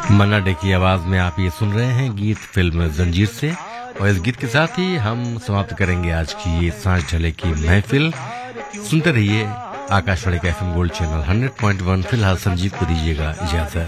मन्ना day की आवाज में आप ये सुन रहे हैं गीत फिल्म जंजीर से, और इस गीत के साथ ही हम समाप्त करेंगे आज की ये सांझ ढले की महफिल। सुनते रहिए आकाशवाणी का FM गोल्ड चैनल 100.1। फिलहाल संजीव को दीजिएगा इजाजत।